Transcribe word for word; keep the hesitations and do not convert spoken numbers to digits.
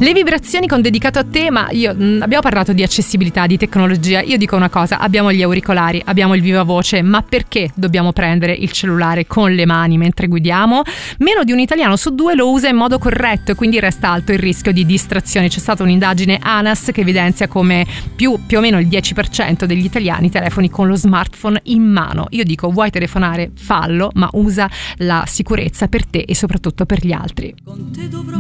Le vibrazioni con dedicato a te, ma io mh, abbiamo parlato di accessibilità, di tecnologia. Io dico una cosa: abbiamo gli auricolari, abbiamo il viva voce, ma perché dobbiamo prendere il cellulare con le mani mentre guidiamo? Meno di un italiano su due lo usa in modo corretto e quindi resta alto il rischio di distrazione. C'è stata un'indagine ANAS che evidenzia come più, più o meno il dieci per cento degli italiani telefoni con lo smartphone in mano. Io dico: vuoi telefonare? Fallo, ma usa la sicurezza per te e soprattutto per gli altri.